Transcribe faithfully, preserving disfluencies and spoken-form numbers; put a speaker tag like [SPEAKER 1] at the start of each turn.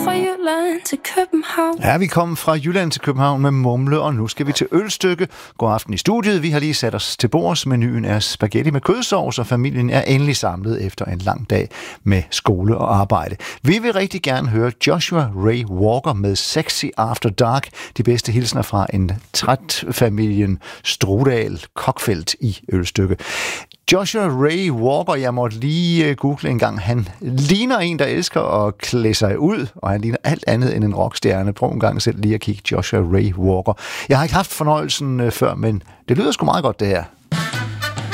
[SPEAKER 1] fra Jylland til København.
[SPEAKER 2] Ja, vi kom fra Jylland til København med Mumle, og nu skal vi til Ølstykke. God aften i studiet. Vi har lige sat os til bords. Menuen er spaghetti med kødsovs, og familien er endelig samlet efter en lang dag med skole og arbejde. Vi vil rigtig gerne høre Joshua Ray Walker med Sexy After Dark. De bedste hilsner fra en træt familien Strudal Kokfeldt i Ølstykke. Joshua Ray Walker, jeg måtte lige google en gang. Han ligner en, der elsker at klæde sig ud, og han ligner alt andet end en rockstjerne. Prøv en gang selv lige at kigge Joshua Ray Walker. Jeg har ikke haft fornøjelsen før, men det lyder sgu meget godt, det her.